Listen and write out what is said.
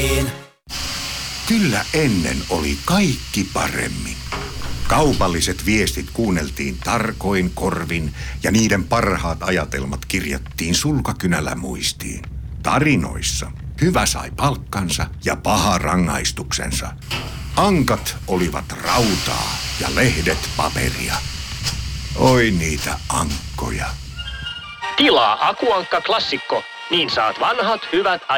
Podplay. Kyllä ennen oli kaikki paremmin. Kaupalliset viestit kuunneltiin tarkoin korvin ja niiden parhaat ajatelmat kirjattiin sulkakynällä muistiin. Tarinoissa hyvä sai palkkansa ja paha rangaistuksensa. Ankat olivat rautaa ja lehdet paperia. Oi niitä ankkoja. Tilaa Akuankka Klassikko, niin saat vanhat hyvät